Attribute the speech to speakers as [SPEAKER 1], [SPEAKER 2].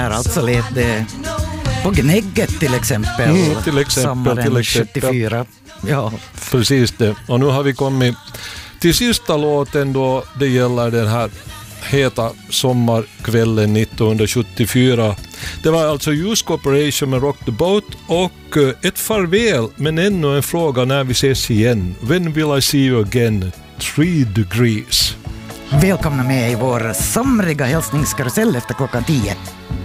[SPEAKER 1] Alltså lät det på Gnägget till exempel. Sommaren 74. Ja.
[SPEAKER 2] Precis det. Och nu har vi kommit till sista låten då. Det gäller den här heta sommarkvällen 1974. Det var alltså Youth Corporation med Rock the Boat och ett farväl, men ännu en fråga när vi ses igen. When will I see you again? 3 degrees.
[SPEAKER 1] Välkomna med i vår somriga hälsningskarusell efter klockan 10.